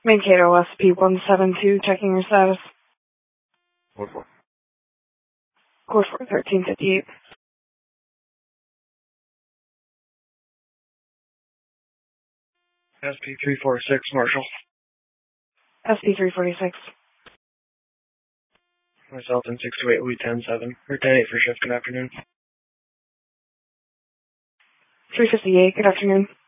Mankato SP172, checking your status. Code 4. Code 4, 1358. SP346, Marshall. SP346. Myself in 628, Louis 10-7, or 10-8 for shift, good afternoon. 358, good afternoon.